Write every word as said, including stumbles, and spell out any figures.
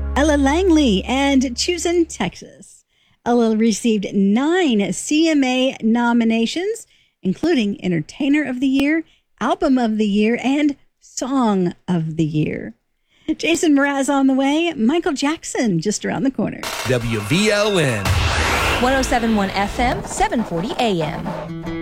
Ella Langley and Choosing Texas. Ella received nine C M A nominations, including Entertainer of the Year, Album of the Year, and Song of the Year. Jason Mraz on the way. Michael Jackson just around the corner. W V L N. one oh seven point one F M, seven forty A M.